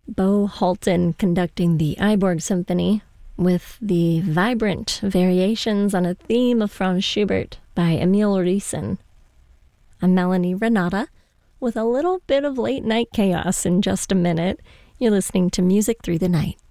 Bo Halton conducting the Iborg Symphony with the vibrant variations on a theme of Franz Schubert by Emil Riesen. I'm Melanie Renata with a little bit of late night chaos in just a minute. You're listening to Music Through the Night.